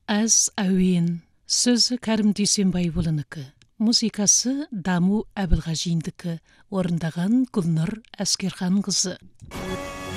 әз әуен. Сөзі Кәрім Дүйсенбайұлынікі. Музыкасы Даму Әбілғажиндікі. Орындаған Гүлнұр Әскерханқызы.